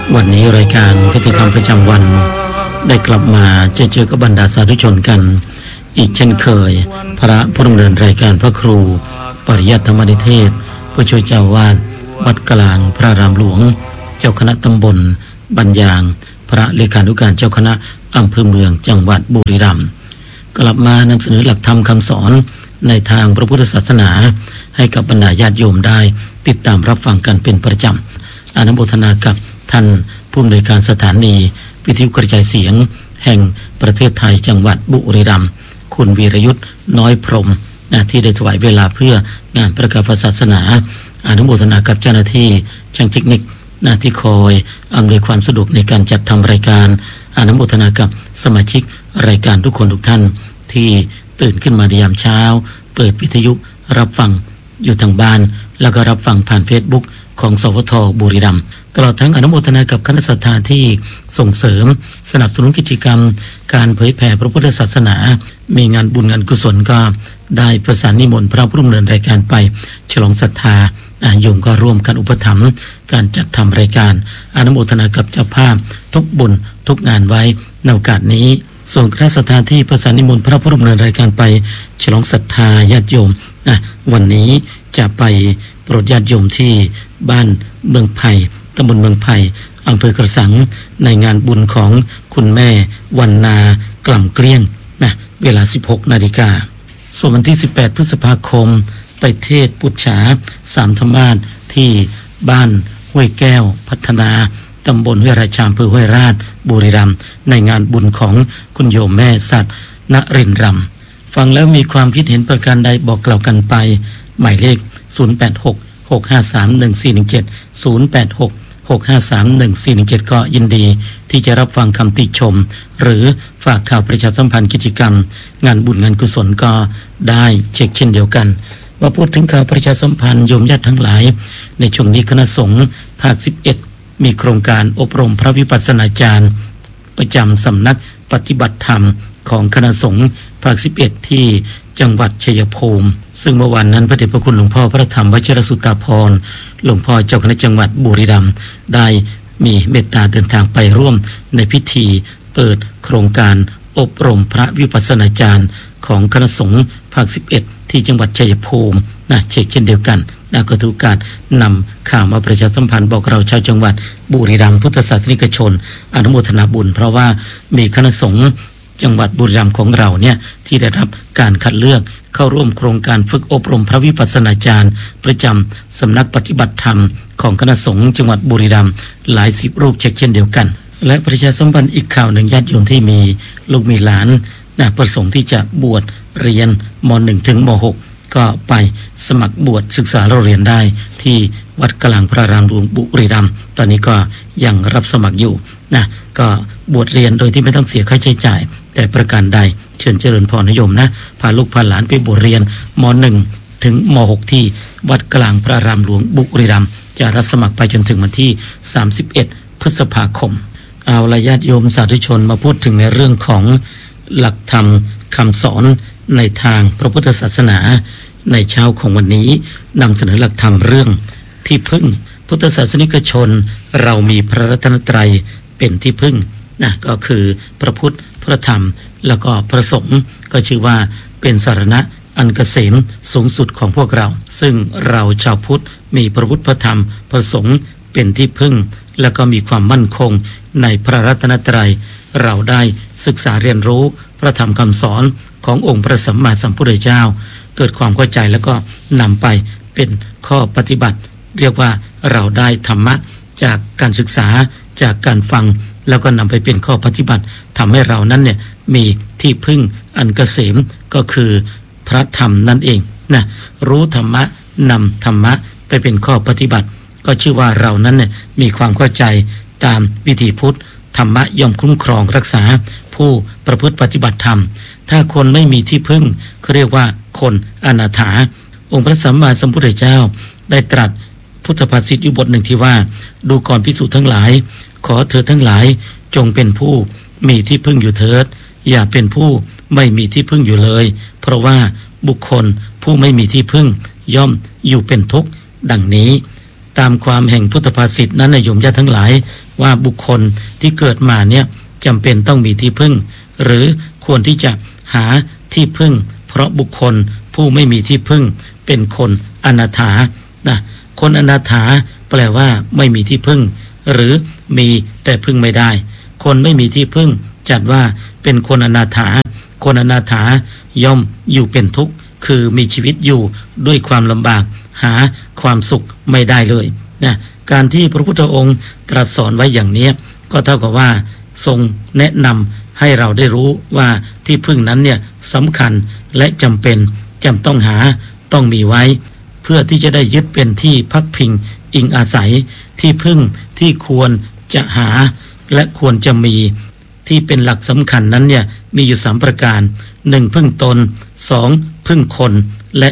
วันนี้รายการคติธรรมประจำวันได้กลับมาเจอกับบรรดาสาธุชนกันอีกเช่นเคยพระผู้ดำเนินรายการพระครูปริยัติธรรมนิเทศผู้ช่วยเจ้าวาดวัดกลางพระรามหลวงเจ้าคณะตำบลบัญญางพระเลขานุการเจ้าคณะอำเภอเมืองจังหวัดบุรีรัมย์กลับมานำเสนอหลักธรรมคำสอนในทางพระพุทธศาสนาให้กับบรรดาญาติโยมได้ติดตามรับฟังกันเป็นประจำอนุโมทนากับท่านผู้อำนวยการสถานีวิทยุกระจายเสียงแห่งประเทศไทยจังหวัดบุรีรัมย์คุณวีรยุทธ์น้อยพรหมที่ได้ถวายเวลาเพื่องานประกาศศาสนาอนุโมทนากับเจ้าหน้าที่ช่างเทคนิคที่คอยอำนวยความสะดวกในการจัดทำรายการอนุโมทนากับสมาชิกรายการทุกคนทุกท่านที่ตื่นขึ้นมาในยามเช้าเปิดวิทยุรับฟังอยู่ทางบ้านแล้วก็รับฟังผ่าน Facebook ของสวทบุรีรัมย์ตลอดทั้งอนุโมทนากับคณะศรัทธาที่ส่งเสริมสนับสนุนกิจกรรมการเผยแผ่พระพุทธศาสนามีงานบุญงานกุศลก็ได้ประสานนิมนต์พระผู้ดำเนินรายการไปฉลองศรัทธาโยมก็ร่วมกันอุปถัมภ์การจัดทำรายการอนุโมทนากับเจ้าภาพทุกบุญทุกงานไว้ในโอกาสนี้ส่วนคณะศรัทธาที่ประสานนิมนต์พระผู้ดำเนินรายการไปฉลองศรัทธาญาติโยมวันนี้จะไปโปรดญาติโยมที่บ้านเมืองไผ่ตำบลเมืองไผ่อำเภอกระสังในงานบุญของคุณแม่วรรณากล่ำเกลี้ยงเวลา 16 นาฬิกาส่วนวันที่ 18 พฤษภาคมไปเทศปุจฉาสามธรรมาสที่บ้านห้วยแก้วพัฒนาตำบลห้วยราชาอำเภอห้วยราชบุรีรัมย์ในงานบุญของคุณโยมแม่สัตว์ณรินทร์รำฟังแล้วมีความคิดเห็นประการใดบอกกล่าวกันไปหมายเลข 086 653 1417 086 653 1417 ก็ยินดีที่จะรับฟังคำติชมหรือฝากข่าวประชาสัมพันธ์กิจกรรมงานบุญงานกุศลก็ได้เช็คเช่นเดียวกันมาพูดถึงข่าวประชาสัมพันธ์โยมญาติทั้งหลายในช่วงนี้คณะสงฆ์ภาค 11มีโครงการอบรมพระวิปัสสนาจารย์ประจำสำนักปฏิบัติธรรมของคณะสงฆ์ภาค 11ที่จังหวัดชัยภูมิซึ่งเมื่อวานนั้นพระเดชพระคุณหลวงพ่อพระธรรมวชิรสุตตาภรณ์หลวงพ่อเจ้าคณะจังหวัดบุรีรัมย์ได้มีเมตตาเดินทางไปร่วมในพิธีเปิดโครงการอบรมพระวิปัสสนาจารย์ของคณะสงฆ์ภาค 11ที่จังหวัดชัยภูมิเช็คเช่นเดียวกันก็ถือโอกาสนำข่าวมาประชาสัมพันธ์บอกเราชาวจังหวัดบุรีรัมย์พุทธศาสนิกชนอนุโมทนาบุญเพราะว่ามีคณะสงฆ์จังหวัดบุรีรัมย์ของเราที่ได้รับการคัดเลือกเข้าร่วมโครงการฝึกอบรมพระวิปัสสนาจารย์ประจำสำนักปฏิบัติธรรมของคณะสงฆ์จังหวัดบุรีรัมย์หลายสิบรูปเช่นเดียวกันและประชาสัมพันธ์อีกข่าวหนึ่งญาติโยมที่มีลูกมีหลานประสงค์ที่จะบวชเรียนม.1 ถึงม.6 ก็ไปสมัครบวชศึกษาเราเรียนได้ที่วัดกลางพระรามหลวงบุรีรัมย์ตอนนี้ก็ยังรับสมัครอยู่ก็บวชเรียนโดยที่ไม่ต้องเสียค่าใช้จ่ายแต่ประการใดเชิญเจริญพรนิยมพาลูกพาหลานไปบวชเรียนม.1 ถึงม.6 ที่วัดกลางพระรามหลวงบุรีรัมย์จะรับสมัครไปจนถึงวันที่31 พฤษภาคมเอาละญาติโยมสาธุชนมาพูดถึงในเรื่องของหลักธรรมคำสอนในทางพระพุทธศาสนาในเช้าของวันนี้นำเสนอหลักธรรมเรื่องที่พึ่งพุทธศาสนิกชนเรามีพระรัตนตรัยเป็นที่พึ่งก็คือพระพุทธพระธรรมแล้วก็พระสงฆ์ก็ชื่อว่าเป็นสรณะอันเกษมสูงสุดของพวกเราซึ่งเราชาวพุทธมีพระพุทธพระธรรมพระสงฆ์เป็นที่พึ่งแล้วก็มีความมั่นคงในพระรัตนตรัยเราได้ศึกษาเรียนรู้พระธรรมคำสอนขององค์พระสัมมาสัมพุทธเจ้าเกิดความเข้าใจแล้วก็นำไปเป็นข้อปฏิบัติเรียกว่าเราได้ธรรมะจากการศึกษาจากการฟังแล้วก็นำไปเป็นข้อปฏิบัติทำให้เรานั้นมีที่พึ่งอันเกษมก็คือพระธรรมนั่นเองรู้ธรรมะนำธรรมะไปเป็นข้อปฏิบัติก็ชื่อว่าเรานั้นมีความเข้าใจตามวิถีพุทธธรรมะย่อมคุ้มครองรักษาผู้ประพฤติปฏิบัติธรรมถ้าคนไม่มีที่พึ่งเขาเรียกว่าคนอนาถาองค์พระสัมมาสัมพุทธเจ้าได้ตรัสพุทธภาษิตอยู่บทหนึ่งที่ว่าดูก่อนภิกษุทั้งหลายขอเธอทั้งหลายจงเป็นผู้มีที่พึ่งอยู่เถิดอย่าเป็นผู้ไม่มีที่พึ่งอยู่เลยเพราะว่าบุคคลผู้ไม่มีที่พึ่งย่อมอยู่เป็นทุกข์ดังนี้ตามความแห่งพุทธภาษิตนั้นโยมญาติทั้งหลายว่าบุคคลที่เกิดมาเนี่ยจำเป็นต้องมีที่พึ่งหรือควรที่จะหาที่พึ่งเพราะบุคคลผู้ไม่มีที่พึ่งเป็นคนอนาถานะคนอนาถาแปลว่าไม่มีที่พึ่งหรือมีแต่พึ่งไม่ได้คนไม่มีที่พึ่งจัดว่าเป็นคนอนาถาคนอนาถาย่อมอยู่เป็นทุกข์คือมีชีวิตอยู่ด้วยความลำบากหาความสุขไม่ได้เลยนะการที่พระพุทธองค์ตรัสสอนไว้อย่างนี้ก็เท่ากับว่าทรงแนะนำให้เราได้รู้ว่าที่พึ่งนั้นเนี่ยสำคัญและจำเป็นต้องหาต้องมีไว้เพื่อที่จะได้ยึดเป็นที่พักพิงอิงอาศัยที่พึ่งที่ควรจะหาและควรจะมีที่เป็นหลักสำคัญนั้นเนี่ยมีอยู่3ประการ1พึ่งตน2พึ่งคนและ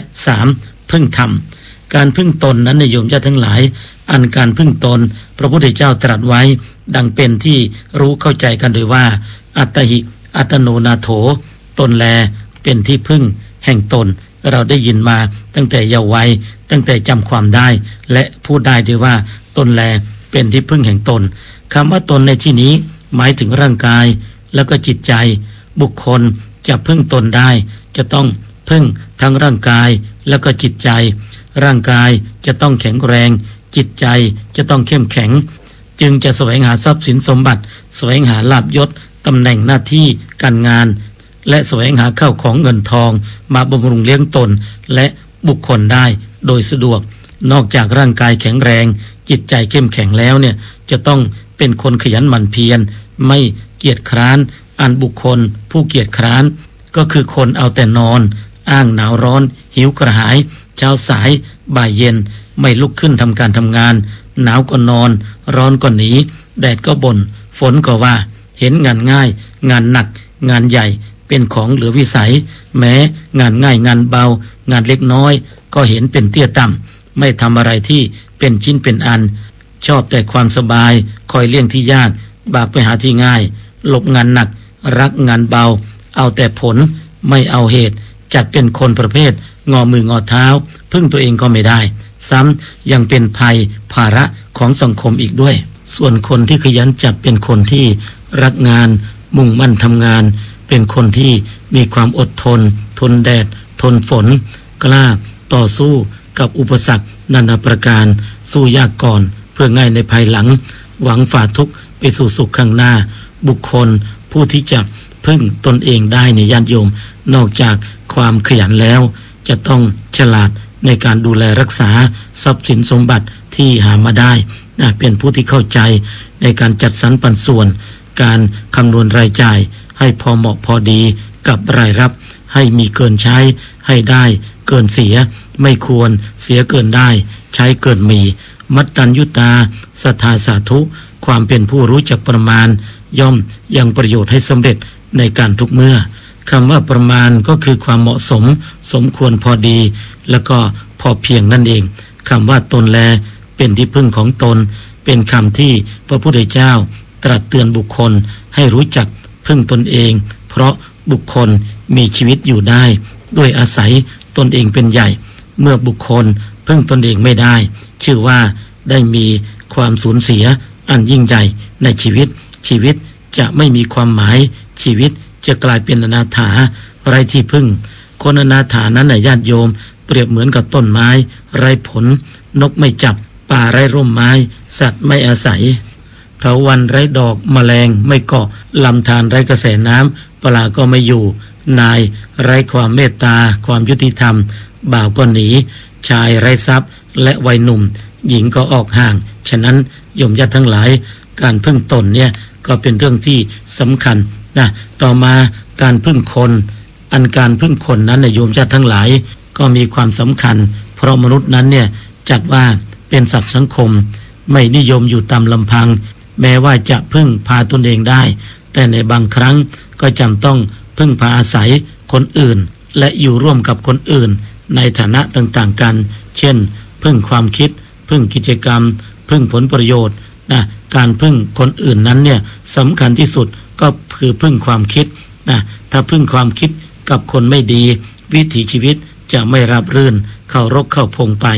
3พึ่งธรรมการพึ่งตนนั้นโยมญาติทั้งหลายอันการพึ่งตนพระพุทธเจ้าตรัสไว้ดังเป็นที่รู้เข้าใจกันโดยว่าอัตหิอัตโนนาโถตนแลเป็นที่พึ่งแห่งตนเราได้ยินมาตั้งแต่เยาว์วัยตั้งแต่จำความได้และพูดได้ด้วยว่าตนแลเป็นที่พึ่งแห่งตนคำว่าตนในที่นี้หมายถึงร่างกายแล้วก็จิตใจบุคคลจะพึ่งตนได้จะต้องพึ่งทั้งร่างกายแล้วก็จิตใจร่างกายจะต้องแข็งแรงจิตใจจะต้องเข้มแข็งจึงจะแสวงหาทรัพย์สินสมบัติแสวงหาลาภยศตำแหน่งหน้าที่การงานและแสวงหาข้าวของเงินทองมาบำรุงเลี้ยงตนและบุคคลได้โดยสะดวกนอกจากร่างกายแข็งแรงจิตใจเข้มแข็งแล้วเนี่ยจะต้องเป็นคนขยันหมั่นเพียรไม่เกียจคร้านอันบุคคลผู้เกียจคร้านก็คือคนเอาแต่นอนอ้างหนาวร้อนหิวกระหายเช้าสายบ่ายเย็นไม่ลุกขึ้นทำการทำงานหนาวก็นอนร้อนก็หนีแดดก็บ่นฝนก็ว่าเห็นงานง่ายงานหนักงานใหญ่เป็นของเหลือวิสัยแม้งานง่ายงานเบางานเล็กน้อยก็เห็นเป็นเตี้ยต่ำไม่ทำอะไรที่เป็นชิ้นเป็นอันชอบแต่ความสบายคอยเลี่ยงที่ยากบากไปหาที่ง่ายหลบงานหนักรักงานเบาเอาแต่ผลไม่เอาเหตุจัดเป็นคนประเภทงอมืองอเท้าพึ่งตัวเองก็ไม่ได้ซ้ำยังเป็นภัยภาระของสังคมอีกด้วยส่วนคนที่ขยันจัดเป็นคนที่รักงานมุ่งมั่นทำงานเป็นคนที่มีความอดทนทนแดดทนฝนกล้าต่อสู้กับอุปสรรคนานาประการสู้ยากก่อนเพื่อง่ายในภายหลังหวังฝ่าทุกข์ไปสู่สุขข้างหน้าบุคคลผู้ที่จะพึ่งตนเองได้ในญาติโยมนอกจากความขยันแล้วจะต้องฉลาดในการดูแลรักษาทรัพย์สินสมบัติที่หามาได้เป็นผู้ที่เข้าใจในการจัดสรรปันส่วนการคำนวณรายจ่ายให้พอเหมาะพอดีกับรายรับให้มีเกินใช้ให้ได้เกินเสียไม่ควรเสียเกินได้ใช้เกินมีมัตตัญญุตาศรัทธาสาธุความเป็นผู้รู้จักประมาณย่อมยังประโยชน์ให้สำเร็จในการทุกเมื่อคำว่าประมาณก็คือความเหมาะสมสมควรพอดีแล้วก็พอเพียงนั่นเองคำว่าตนแลเป็นที่พึ่งของตนเป็นคำที่พระพุทธเจ้าตรัสเตือนบุคคลให้รู้จักพึ่งตนเองเพราะบุคคลมีชีวิตอยู่ได้ด้วยอาศัยตนเองเป็นใหญ่เมื่อบุคคลพึ่งตนเองไม่ได้ชื่อว่าได้มีความสูญเสียอันยิ่งใหญ่ในชีวิตจะไม่มีความหมายชีวิตจะกลายเป็นอนาถาไร้ที่พึ่งคนอนาถานั้นญาติโยมเปรียบเหมือนกับต้นไม้ไร้ผลนกไม่จับป่าไร้ร่มไม้สัตว์ไม่อาศัยเถาวัลย์ไร้ดอกแมลงไม่เกาะลำธารไร้กระแสน้ำปลาก็ไม่อยู่นายไร้ความเมตตาความยุติธรรมบ่าวก็หนีชายไร้ทรัพย์และวัยหนุ่มหญิงก็ออกห่างฉะนั้นโยมญาติทั้งหลายการพึ่งตนเนี่ยก็เป็นเรื่องที่สำคัญนะต่อมาการพึ่งคนอันการพึ่งคนนั้นโยมญาติทั้งหลายก็มีความสำคัญเพราะมนุษย์นั้นเนี่ยจัดว่าเป็นสัตว์สังคมไม่นิยมอยู่ตามลำพังแม้ว่าจะพึ่งพาตนเองได้แต่ในบางครั้งก็จำต้องพึ่งพาอาศัยคนอื่นและอยู่ร่วมกับคนอื่นในฐานะต่างๆกันเช่นพึ่งความคิดพึ่งกิจกรรมพึ่งผลประโยชน์นะการพึ่งคนอื่นนั้นเนี่ยสำคัญที่สุดก็คือพึ่งความคิดนะถ้าพึ่งความคิดกับคนไม่ดีวิถีชีวิตจะไม่ราบรื่นเข้ารกเข้าพงไป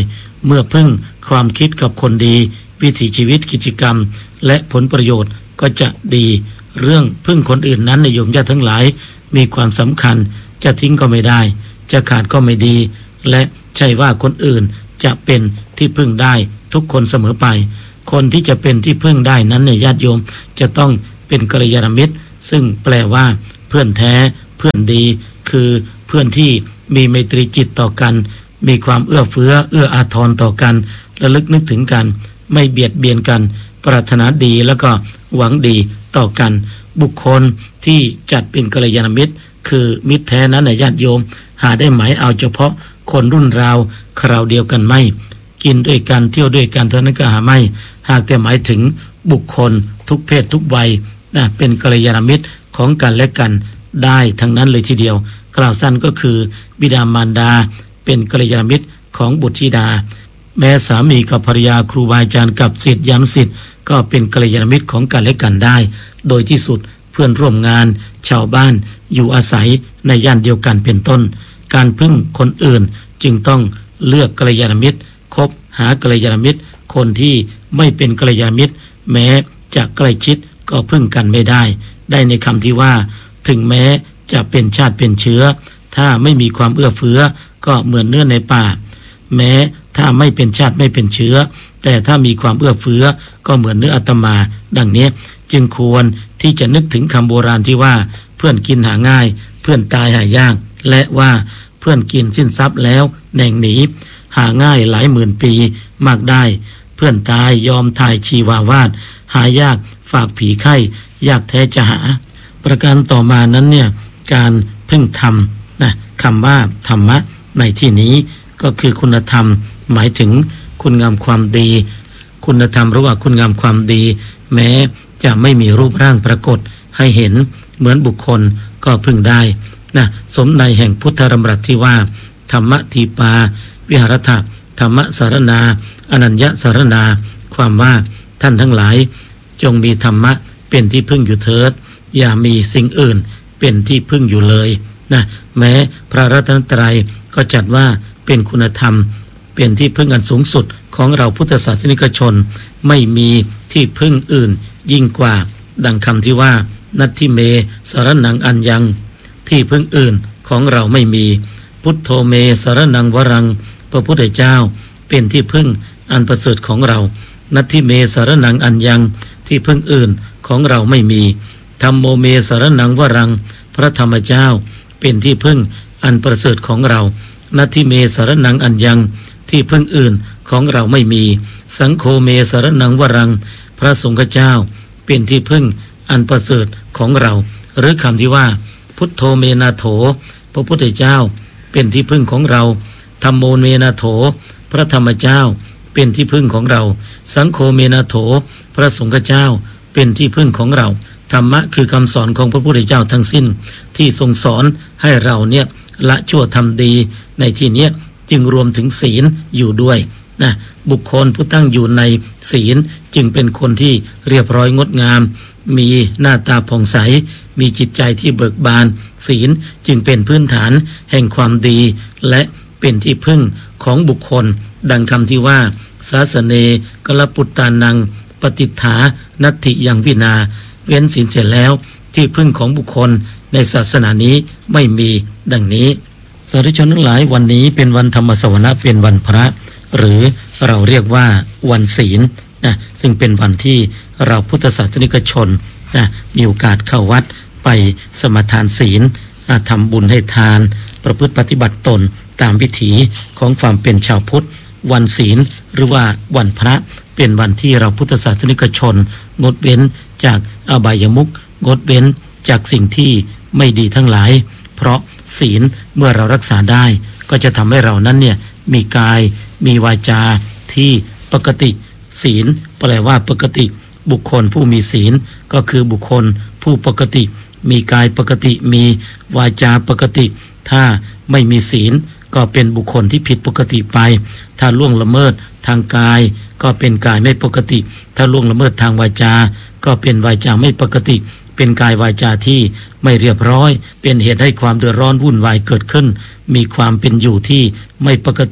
เมื่อพึ่งความคิดกับคนดีวิถีชีวิตกิจกรรมและผลประโยชน์ก็จะดีเรื่องพึ่งคนอื่นนั้นในโยมญาติทั้งหลายมีความสำคัญจะทิ้งก็ไม่ได้จะขาดก็ไม่ดีและใช่ว่าคนอื่นจะเป็นที่พึ่งได้ทุกคนเสมอไปคนที่จะเป็นที่พึ่งได้นั้นเนี่ยญาติโยมจะต้องเป็นกัลยาณมิตรซึ่งแปลว่าเพื่อนแท้เพื่อนดีคือเพื่อนที่มีไมตรีจิตต่อกันมีความเอื้อเฟื้อเอื้ออาทรต่อกันระลึกนึกถึงกันไม่เบียดเบียนกันปรารถนาดีแล้วก็หวังดีต่อกันบุคคลที่จัดเป็นกัลยาณมิตรคือมิตรแท้นั้นญาติโยมหาได้หมายเอาเฉพาะคนรุ่นราวคราวเดียวกันไม่กินด้วยกันเที่ยวด้วยกันเท่านั้นก็หาไม่หากแต่หมายถึงบุคคลทุกเพศทุกวัยเป็นกัลยาณมิตรของกันและกันได้ทั้งนั้นเลยทีเดียวกล่าวสั้นก็คือบิดามารดาเป็นกัลยาณมิตรของบุตรธิดาแม้สามีกับภรรยาครูบาอาจารย์กับศิษย์ยานุศิษย์ก็เป็นกัลยาณมิตรของกันและกันได้โดยที่สุดเพื่อนร่วมงานชาวบ้านอยู่อาศัยในย่านเดียวกันเป็นต้นการพึ่งคนอื่นจึงต้องเลือกกัลยาณมิตรคบหากัลยาณมิตรคนที่ไม่เป็นกัลยาณมิตรแม้จะใกล้ชิดก็พึ่งกันไม่ได้ในคำที่ว่าถึงแม้จะเป็นชาติเป็นเชื้อถ้าไม่มีความเอื้อเฟื้อก็เหมือนเนื้อในป่าแม้ถ้าไม่เป็นชาติไม่เป็นเชื้อแต่ถ้ามีความเอื้อเฟื้อก็เหมือนเนื้ออาตมาดังนี้จึงควรที่จะนึกถึงคำโบราณที่ว่าเพื่อนกินหาง่ายเพื่อนตายหายากและว่าเพื่อนกินสิ้นทรัพย์แล้วแหน่งหนีหาง่ายหลายหมื่นปีมากได้เพื่อนตายยอมทายชีวาวาดหายากฝากผีไข้ยากแท้จะหาประการต่อมานั้นเนี่ยการพึ่งธรรมนะคำว่าธรรมะในที่นี้ก็คือคุณธรรมหมายถึงคุณงามความดีคุณธรรมหรือว่าคุณงามความดีแม้จะไม่มีรูปร่างปรากฏให้เห็นเหมือนบุคคลก็พึ่งได้นะสมในแห่งพุทธดำรัสที่ว่าธรรมะทีปาวิหารถะธรรมะสารนาอนัญญสารนาความว่าท่านทั้งหลายจงมีธรรมะเป็นที่พึ่งอยู่เถิดอย่ามีสิ่งอื่นเป็นที่พึ่งอยู่เลยนะแม้พระรัตนตรัยก็จัดว่าเป็นคุณธรรมเป็นที่พึ่งอันสูงสุดของเราพุทธศาสนิกชนไม่มีที่พึ่งอื่นยิ่งกว่าดังคำที่ว่านัตถิเมสรณังอัญญังที่พึ่งอื่นของเราไม่มีพุทโธเมสรณังวรังพระพุทธเจ้าเป็นที่พึ่งอันประเสริฐของเรานัตถิเมสรณังอัญญังที่พึ่งอื่นของเราไม่มีธัมโมเมสรณังวรังพระธรรมเจ้าเป็นที่พึ่งอันประเสริฐของเรานัตถิเมสรณังอัญญังที่พึ่งอื่นของเราไม่มีสังโฆเมสรณังวรังพระสงฆ์เจ้าเป็นที่พึ่งอันประเสริฐของเราหรือคำที่ว่าพุทโธเมนาโถพระพุทธเจ้าเป็นที่พึ่งของเราธัมโมเมนาโถพระธรรมเจ้าเป็นที่พึ่งของเราสังโฆเมนาโถพระสงฆ์เจ้าเป็นที่พึ่งของเราธรรมะคือคำสอนของพระพุทธเจ้าทั้งสิ้นที่ทรงสอนให้เราเนี่ยละชั่วทำดีในที่นี้จึงรวมถึงศีลอยู่ด้วยนะบุคคลผู้ตั้งอยู่ในศีลจึงเป็นคนที่เรียบร้อยงดงามมีหน้าตาผ่องใสมีจิตใจที่เบิกบานศีลจึงเป็นพื้นฐานแห่งความดีและเป็นที่พึ่งของบุคคลดังคำที่ว่าสาสเนกลปุตตานังปฏิฐานัตถิยังวินาเว้นศีลเสร็จแล้วที่พึ่งของบุคคลในศาสนานี้ไม่มีดังนี้สาธุชนทั้งหลายวันนี้เป็นวันธรรมสวนะเป็นวันพระหรือเราเรียกว่าวันศีลนะซึ่งเป็นวันที่เราพุทธศาสนิกชนนะมีโอกาสเข้าวัดไปสมาทานศีลทำบุญให้ทานประพฤติปฏิบัติตนตามวิถีของความเป็นชาวพุทธวันศีลหรือว่าวันพระเป็นวันที่เราพุทธศาสนิกชนงดเว้นจากอบายมุขงดเว้นจากสิ่งที่ไม่ดีทั้งหลายเพราะศีลเมื่อเรารักษาได้ก็จะทำให้เรานั้นเนี่ยมีกายมีวาจาที่ปกติศีลแปลว่าปกติบุคคลผู้มีศีลก็คือบุคคลผู้ปกติมีกายปกติมีวาจาปกติถ้าไม่มีศีลก็เป็นบุคคลที่ผิดปกติไปถ้าล่วงละเมิดทางกายก็เป็นกายไม่ปกติถ้าล่วงละเมิดทางวาจาก็เป็นวาจาไม่ปกติเป็นกายวาจาที่ไม่เรียบร้อยเป็นเหตุให้ความเดือดร้อนวุ่นวายเกิดขึ้นมีความเป็นอยู่ที่ไม่ปกติ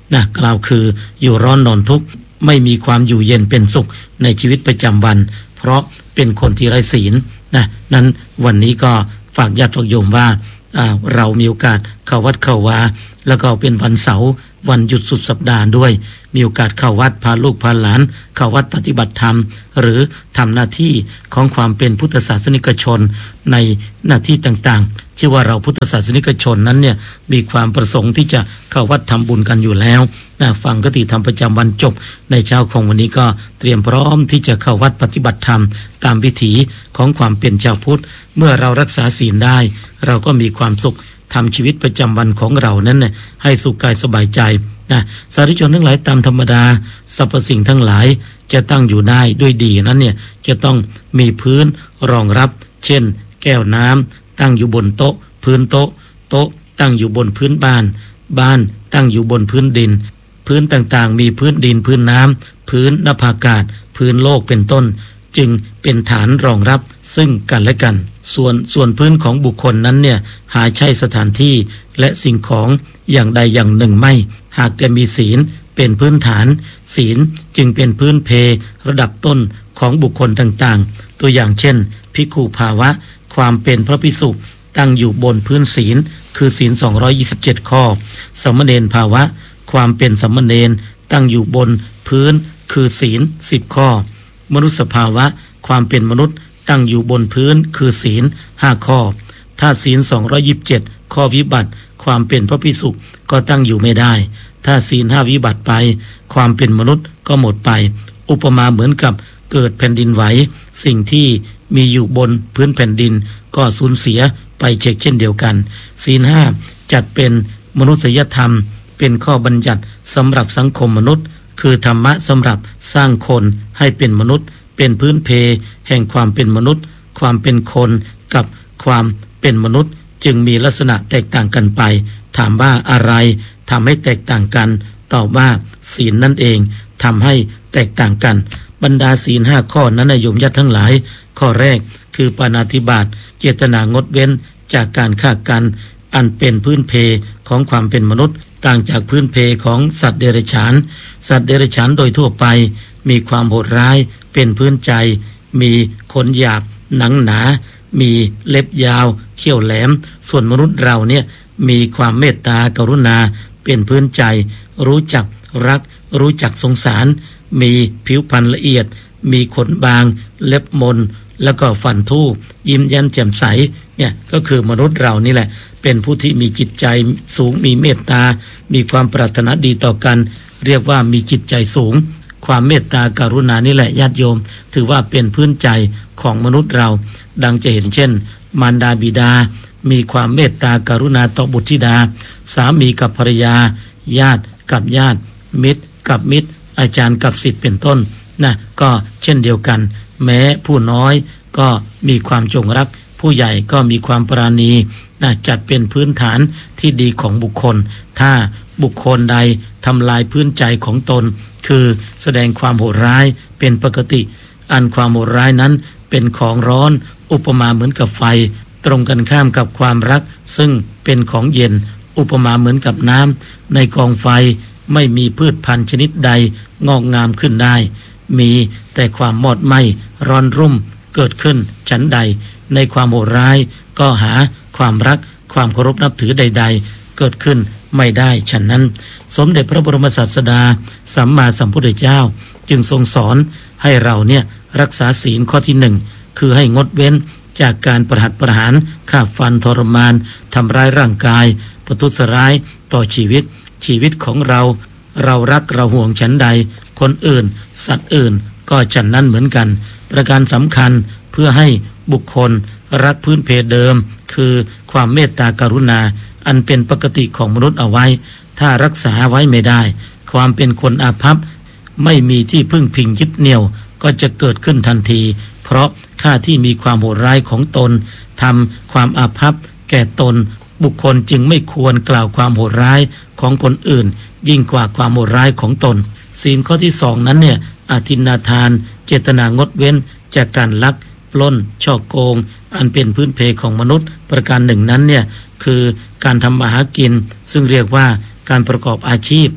นะกล่าวคืออยู่ร้อนนอนทุกข์ไม่มีความอยู่เย็นเป็นสุขในชีวิตประจำวันเพราะเป็นคนที่ไร้ศีลนะนั้นวันนี้ก็ฝากญาติฝากโยมว่าเรามีโอกาสเข้าวัดเข้าวาแล้วก็เป็นวันเสาร์วันหยุดสุดสัปดาห์ด้วยมีโอกาสเข้าวัดพาลูกพาหลานเข้าวัดปฏิบัติธรรมหรือทำหน้าที่ของความเป็นพุทธศาสนิกชนในหน้าที่ต่างๆชื่อว่าเราพุทธศาสนิกชนนั้นเนี่ยมีความประสงค์ที่จะเข้าวัดทำบุญกันอยู่แล้วฟังคติธรรมประจำวันจบในเช้าของวันนี้ก็เตรียมพร้อมที่จะเข้าวัดปฏิบัติธรรมตามวิถีของความเป็นชาวพุทธเมื่อเรารักษาศีลได้เราก็มีความสุขทำชีวิตประจำวันของเรานั้นเนี่ยให้สุขกายสบายใจสาธุชนทั้งหลายตามธรรมดาสรรพสิ่งทั้งหลายจะตั้งอยู่ได้ด้วยดีนั้นเนี่ยจะต้องมีพื้นรองรับเช่นแก้วน้ำตั้งอยู่บนโต๊ะพื้นโต๊ะตั้งอยู่บนพื้นบ้านตั้งอยู่บนพื้นดินพื้นต่างๆมีพื้นดินพื้นน้ำพื้นนภาอากาศพื้นโลกเป็นต้นจึงเป็นฐานรองรับซึ่งกันและกันส่วนพื้นของบุคคลนั้นเนี่ยหาใช่สถานที่และสิ่งของอย่างใดอย่างหนึ่งไม่หากแต่มีศีลเป็นพื้นฐานศีลจึงเป็นพื้นเพระดับต้นของบุคคลต่างๆตัวอย่างเช่นภิกขุภาวะความเป็นพระภิกษุตั้งอยู่บนพื้นศีลคือศีล227ข้อสมณเณรภาวะความเป็นสมณเณรตั้งอยู่บนพื้นคือศีล10ข้อมนุษยภาวะความเป็นมนุษย์ตั้งอยู่บนพื้นคือศีล5ข้อถ้าศีล227ข้อวิบัติความเป็นพระภิกษุก็ตั้งอยู่ไม่ได้ถ้าศีล5วิบัติไปความเป็นมนุษย์ก็หมดไปอุปมาเหมือนกับเกิดแผ่นดินไหวสิ่งที่มีอยู่บนพื้นแผ่นดินก็สูญเสียไปเช่นเดียวกันศีล5จัดเป็นมนุษยธรรมเป็นข้อบัญญัติสำหรับสังคมมนุษย์คือธรรมะสำหรับสร้างคนให้เป็นมนุษย์เป็นพื้นเพแห่งความเป็นมนุษย์ความเป็นคนกับความเป็นมนุษย์จึงมีลักษณะแตกต่างกันไปถามว่าอะไรทำให้แตกต่างกันตอบว่าศีลนั่นเองทำให้แตกต่างกันบรรดาศีล5ข้อนั้นโยมญาติทั้งหลายข้อแรกคือปาณาติบาตเจตนางดเว้นจากการฆ่ากันอันเป็นพื้นเพของความเป็นมนุษย์ต่างจากพื้นเพของสัตว์เดรัจฉานสัตว์เดรัจฉานโดยทั่วไปมีความโหดร้ายเป็นพื้นใจมีขนหยาบหนังหนามีเล็บยาวเขี้ยวแหลมส่วนมนุษย์เราเนี่ยมีความเมตตากรุณาเป็นพื้นใจรู้จักรักรู้จักสงสารมีผิวพรรณละเอียดมีขนบางเล็บมนแล้วก็ฟันทู่ยิ้มแย้มแจ่มใสเนี่ยก็คือมนุษย์เรานี่แหละเป็นผู้ที่มีจิตใจสูงมีเมตตามีความปรารถนาดีต่อกันเรียกว่ามีจิตใจสูงความเมตตากรุณานี่แหละญาติโยมถือว่าเป็นพื้นใจของมนุษย์เราดังจะเห็นเช่นมารดาบิดามีความเมตตากรุณาต่อบุตรธิดาสามีกับภรรยาญาติกับญาติมิตรกับมิตรอาจารย์กับศิษย์เป็นต้นนะก็เช่นเดียวกันแม้ผู้น้อยก็มีความจงรักผู้ใหญ่ก็มีความปราณีนะจัดเป็นพื้นฐานที่ดีของบุคคลถ้าบุคคลใดทำลายพื้นใจของตนคือแสดงความโหดร้ายเป็นปกติอันความโหดร้ายนั้นเป็นของร้อนอุปมาเหมือนกับไฟตรงกันข้ามกับความรักซึ่งเป็นของเย็นอุปมาเหมือนกับน้ำในกองไฟไม่มีพืชพันธุ์ชนิดใดงอกงามขึ้นได้มีแต่ความมอดไหม้ร้อนรุ่มเกิดขึ้นฉันใดในความโหดร้ายก็หาความรักความเคารพนับถือใดๆเกิดขึ้นไม่ได้ฉะนั้นสมเด็จพระบรมศาสดาสัมมาสัมพุทธเจ้าจึงทรงสอนให้เราเนี่ยรักษาศีลข้อที่1คือให้งดเว้นจากการประหัตประหารฆ่าฟันทรมานทำร้ายร่างกายประทุษร้ายต่อชีวิตของเรารักเราห่วงฉันใดคนอื่นสัตว์อื่นก็ฉันนั้นเหมือนกันประการสำคัญเพื่อให้บุคคลรักพื้นเพเดิมคือความเมตตากรุณาอันเป็นปกติของมนุษย์เอาไว้ถ้ารักษาไว้ไม่ได้ความเป็นคนอาภัพไม่มีที่พึ่งพิงยึดเหนี่ยวก็จะเกิดขึ้นทันทีเพราะข้าที่มีความโหดร้ายของตนทำความอาภัพแก่ตนบุคคลจึงไม่ควรกล่าวความโหดร้ายของคนอื่นยิ่งกว่าความโหดร้ายของตนศีลข้อที่2นั้นเนี่ยอทินนาทานเจตนางดเว้นจากการลักปล้นฉ้อโกงอันเป็นพื้นเพของมนุษย์ประการหนึ่งนั้นเนี่ยคือการทำมาหากินซึ่งเรียกว่าการประกอบอาชีพ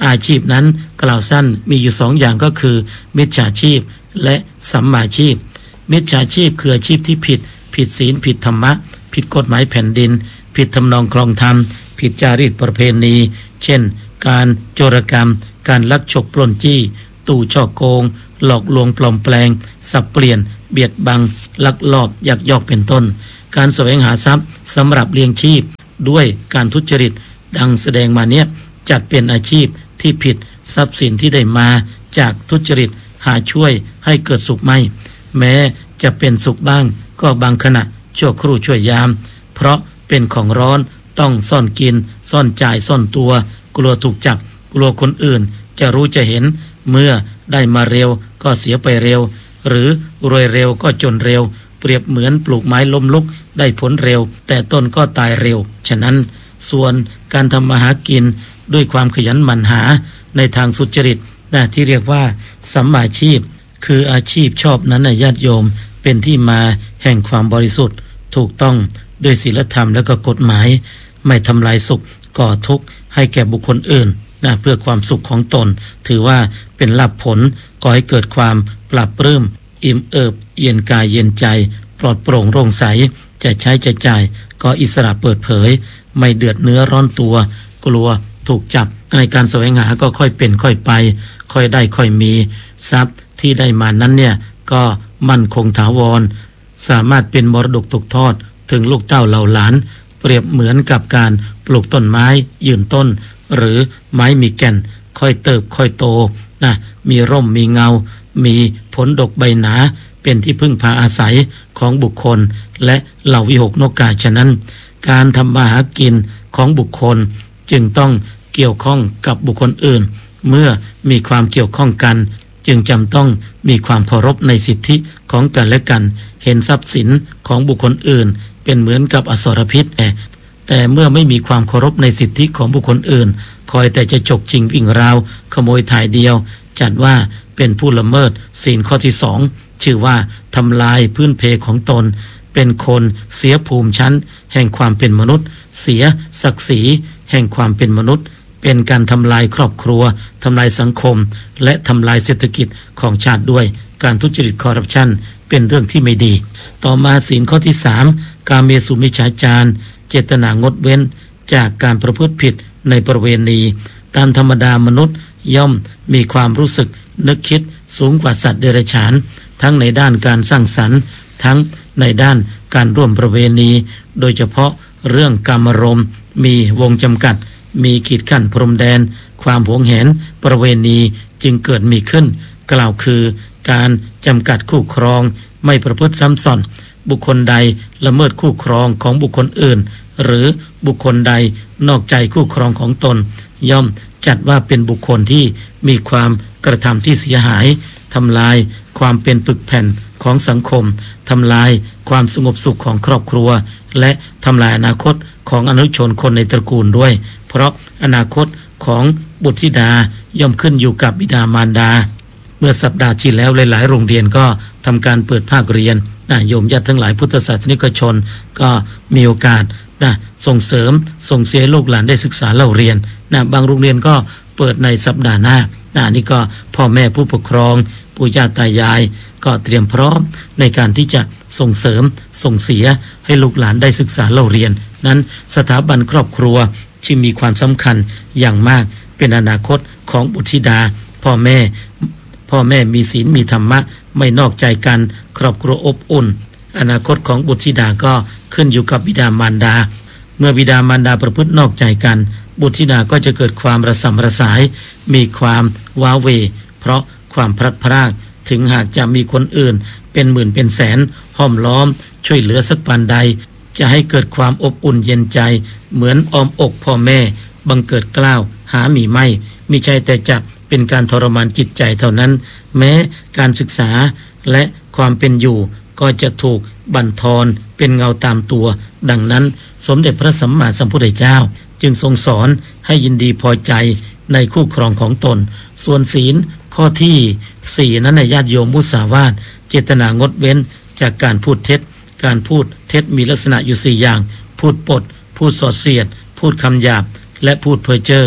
อาชีพนั้นกล่าวสั้นมีอยู่2 อย่างก็คือมิจฉาชีพและสัมมาชีพมิจฉาชีพคืออาชีพที่ผิดศีลผิดธรรมะผิดกฎหมายแผ่นดินผิดทำนองคลองธรรมผิดจารีตประเพณีเช่นการโจรกรรมการลักฉกปล้นจี้ตู่ช่อโกงหลอกลวงปลอมแปลงสับเปลี่ยนเบียดบังลักลอบยักยอกเป็นต้นการแสวงหาทรัพย์สำหรับเลี้ยงชีพด้วยการทุจริตดังแสดงมาเนี้ยจัดเป็นอาชีพที่ผิดทรัพย์สินที่ได้มาจากทุจริตหาช่วยให้เกิดสุขไม่แม้จะเป็นสุขบ้างก็บางขณะชั่วครู่ชั่วยามเพราะเป็นของร้อนต้องซ่อนกินซ่อนจ่ายซ่อนตัวกลัวถูกจับกลัวคนอื่นจะรู้จะเห็นเมื่อได้มาเร็วก็เสียไปเร็วหรือรวยเร็วก็จนเร็วเปรียบเหมือนปลูกไม้ล้มลุกได้ผลเร็วแต่ต้นก็ตายเร็วฉะนั้นส่วนการทำมาหากินด้วยความขยันหมั่นหาในทางสุจริตที่เรียกว่าสัมมาชีพคืออาชีพชอบนั้นญาติโยมเป็นที่มาแห่งความบริสุทธิ์ถูกต้องด้วยศีลธรรมและก็กฎหมายไม่ทำลายสุขก่อทุกข์ให้แก่บุคคลอื่นเพื่อความสุขของตนถือว่าเป็นลาภผลก่อให้เกิดความปรับปลื้มอิ่มเอิบเย็นกายเย็นใจปลอดโปร่งโล่งใสจะใช้จะจ่ายก็อิสระเปิดเผยไม่เดือดเนื้อร้อนตัวกลัวถูกจับในการแสวงหาก็ค่อยเป็นค่อยไปค่อยได้ค่อยมีทรัพย์ที่ได้มานั้นเนี่ยก็มั่นคงถาวรสามารถเป็นมรดกตกทอดถึงลูกเต้าเหล่าหลานเปรียบเหมือนกับการปลูกต้นไม้ยืนต้นหรือไม้มีแก่นค่อยเติบค่อยโตมีร่มมีเงามีผลดกใบหนาเป็นที่พึ่งพาอาศัยของบุคคลและเหล่าวิหกนกกาฉะนั้นการทำมาหากินของบุคคลจึงต้องเกี่ยวข้องกับบุคคลอื่นเมื่อมีความเกี่ยวข้องกันจึงจำต้องมีความเคารพในสิทธิของกันและกันเห็นทรัพย์สินของบุคคลอื่นเป็นเหมือนกับอสรพิษแต่เมื่อไม่มีความเคารพในสิทธิของบุคคลอื่นคอยแต่จะฉกชิงวิ่งราวขโมยถ่ายเดียวจัดว่าเป็นผู้ละเมิดศีลข้อที่2ชื่อว่าทำลายพื้นเพของตนเป็นคนเสียภูมิชั้นแห่งความเป็นมนุษย์เสียศักดิ์ศรีแห่งความเป็นมนุษย์เป็นการทำลายครอบครัวทำลายสังคมและทำลายเศรษฐกิจของชาติด้วยการทุจริตคอร์รัปชันเป็นเรื่องที่ไม่ดีต่อมาศีลข้อที่3กาเมสุมิจฉาจารเจตนางดเว้นจากการประพฤติผิดในประเวณีตามธรรมดามนุษย์ย่อมมีความรู้สึกนึกคิดสูงกว่าสัตว์เดรัจฉานทั้งในด้านการสร้างสรรค์ทั้งในด้านการร่วมประเวณีโดยเฉพาะเรื่องกามารมณ์มีวงจำกัดมีขีดขั้นพรมแดนความหวงแหนประเวณีจึงเกิดมีขึ้นกล่าวคือการจำกัดคู่ครองไม่ประพฤติซ้ำซ้อนบุคคลใดละเมิดคู่ครองของบุคคลอื่นหรือบุคคลใดนอกใจคู่ครองของตนย่อมจัดว่าเป็นบุคคลที่มีความกระทำที่เสียหายทำลายความเป็นปึกแผ่นของสังคมทำลายความสงบสุขของครอบครัวและทำลายอนาคตของอนุชนคนในตระกูลด้วยเพราะอนาคตของบุตรธิดาย่อมขึ้นอยู่กับบิดามารดาเมื่อสัปดาห์ที่แล้วหลายๆโรงเรียนก็ทำการเปิดภาคเรียนโยมญาติทั้งหลายพุทธศาสนิกชนก็มีโอกาสส่งเสริมส่งเสียลูกหลานได้ศึกษาเล่าเรียนบางโรงเรียนก็เปิดในสัปดาห์หน้านี่ก็พ่อแม่ผู้ปกครองปู่ย่าตายายก็เตรียมพร้อมในการที่จะส่งเสริมส่งเสียให้ลูกหลานได้ศึกษาเล่าเรียนนั้นสถาบันครอบครัวที่มีความสำคัญอย่างมากเป็นอนาคตของบุตรธิดาพ่อแม่มีศีลมีธรรมะไม่นอกใจกันครอบครัวอบอุ่นอนาคตของบุตรธิดาก็ขึ้นอยู่กับบิดามารดาเมื่อบิดามารดาประพฤตินอกใจกันบุตรธิดาก็จะเกิดความระสำระสายมีความว้าเหวเพราะความพลัดพรากถึงหากจะมีคนอื่นเป็นหมื่นเป็นแสนห้อมล้อมช่วยเหลือสักปานใดจะให้เกิดความอบอุ่นเย็นใจเหมือนอ้อมอกพ่อแม่บังเกิดเกล้าหามีไม่มิใช่แต่จะเป็นการทรมานจิตใจเท่านั้นแม้การศึกษาและความเป็นอยู่ก็จะถูกบั่นทอนเป็นเงาตามตัวดังนั้นสมเด็จพระสัมมาสัมพุทธเจ้าจึงทรงสอนให้ยินดีพอใจในคู่ครองของตนส่วนศีลข้อที่4นั้นญาติโยมมุสาวาทเจตนางดเว้นจากการพูดเท็จการพูดเท็จมีลักษณะอยู่4อย่างพูดปดพูดสอดเสียดพูดคำหยาบและพูดเพ้อเจ้อ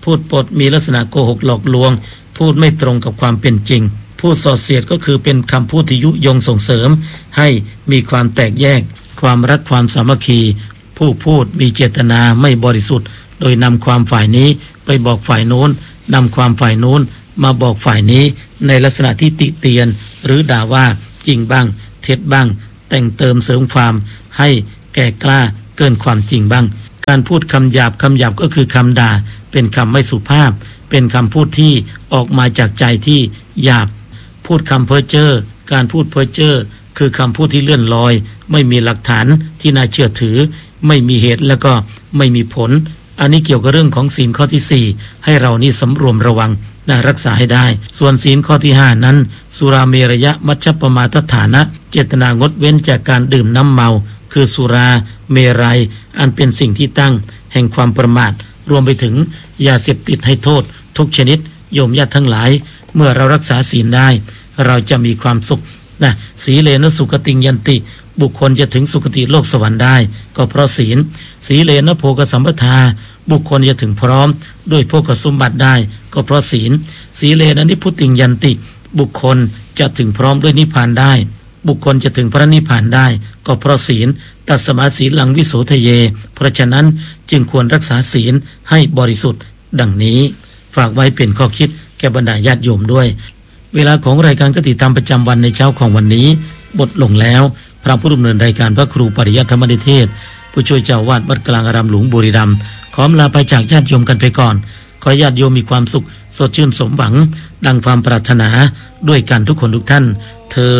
พูดปดมีลักษณะโกหกหลอกลวงพูดไม่ตรงกับความเป็นจริงพูดส่อเสียดก็คือเป็นคำพูดที่ยุยงส่งเสริมให้มีความแตกแยกความรักความสามัคคีผู้พูดมีเจตนาไม่บริสุทธิ์โดยนำความฝ่ายนี้ไปบอกฝ่ายโน้นนำความฝ่ายโน้นมาบอกฝ่ายนี้ในลักษณะที่ติเตียนหรือด่าว่าจริงบ้างเท็จบ้างแต่งเติมเสริมความให้แก่กล้าเกินความจริงบ้างการพูดคำหยาบก็คือคำด่าเป็นคำไม่สุภาพเป็นคำพูดที่ออกมาจากใจที่หยาบพูดคำเพ้อเจ้อการพูดเพ้อเจ้อคือคำพูดที่เลื่อนลอยไม่มีหลักฐานที่น่าเชื่อถือไม่มีเหตุแล้วก็ไม่มีผลอันนี้เกี่ยวกับเรื่องของศีลข้อที่4ให้เรานี่สำรวมระวังรักษาให้ได้ส่วนศีลข้อที่5นั้นสุราเมรยะมัชฌัปปมาทฐานะเจตนางดเว้นจากการดื่มน้ำเมาคือสุราเมรัยอันเป็นสิ่งที่ตั้งแห่งความประมาทรวมไปถึงยาเสพติดให้โทษทุกชนิดโยมญาติทั้งหลายเมื่อเรารักษาศีลได้เราจะมีความสุขสีเลนะสุขติงยันติบุคคลจะถึงสุคติโลกสวรรค์ได้ก็เพราะศีลสีเลนะโภคสัมปทาบุคคลจะถึงพร้อมด้วยโภคสมบัติได้ก็เพราะศีลสีเลนะนิพพุติงยันติบุคคลจะถึงพร้อมด้วยนิพพานได้บุคคลจะถึงพระนิพพานได้ก็เพราะศีลตัสสมาศีลังวิโสทะเยเพราะฉะนั้นจึงควรรักษาศีลให้บริสุทธิ์ดังนี้ฝากไว้เป็นข้อคิดแก่บรรดาญาติโยมด้วยเวลาของรายการคติธรรมประจำวันในเช้าของวันนี้หมดลงแล้วพระผู้ดำเนินรายการพระครูปริยัติธรรมนิเทศผู้ช่วยเจ้าวาดวัดกลางอารามหลวงบุรีรัมย์ขอลาไปจากญาติโยมกันไปก่อนขอญาติโยมมีความสุขสดชื่นสมหวังดังความปรารถนาด้วยกันทุกคนทุกท่านเธอ